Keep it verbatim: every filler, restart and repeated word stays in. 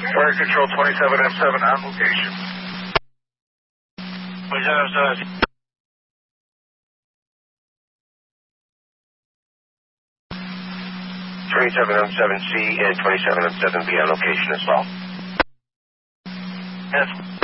Fire Control twenty-seven M seven on location. twenty-seven M seven. twenty-seven M seven C and twenty-seven M seven B on location as well. Yes.